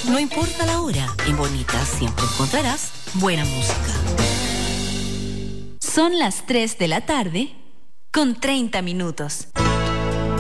No importa la hora, en Bonita siempre encontrarás buena música. Son las 3 de la tarde con 30 minutos.